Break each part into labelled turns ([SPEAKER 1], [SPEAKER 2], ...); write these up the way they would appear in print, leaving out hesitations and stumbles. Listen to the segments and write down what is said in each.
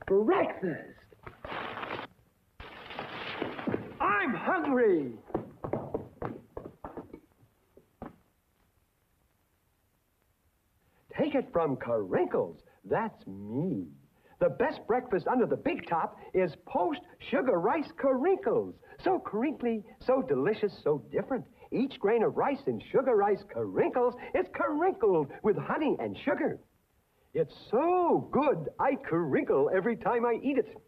[SPEAKER 1] Breakfast! I'm hungry! Take it from Crinkles. That's me. The best breakfast under the big top is Post Sugar Rice Crinkles. So crinkly, so delicious, so different. Each grain of rice in Sugar Rice Crinkles is crinkled with honey and sugar. It's so good, I crinkle every time I eat it.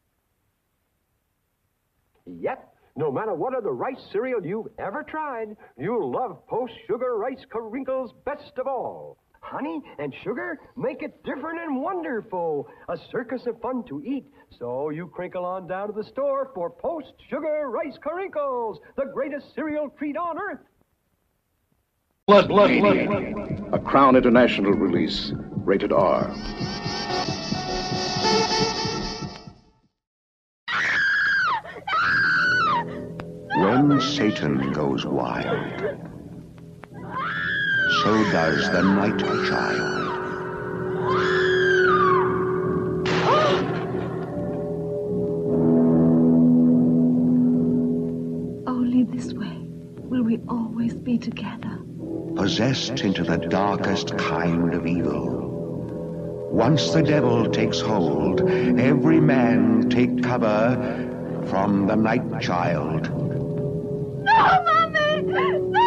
[SPEAKER 1] Yep, no matter what other rice cereal you've ever tried, you'll love Post Sugar Rice Crinkles best of all. Honey and sugar make it different and wonderful. A circus of fun to eat. So you crinkle on down to the store for Post Sugar Rice Crinkles, the greatest cereal treat on earth.
[SPEAKER 2] Blood, a Crown International release, rated R.
[SPEAKER 3] When Satan goes wild, so does the night child.
[SPEAKER 4] Only this way will we always be together.
[SPEAKER 3] Possessed into the darkest kind of evil. Once the devil takes hold, every man take cover from the night child.
[SPEAKER 4] No, Mommy! No!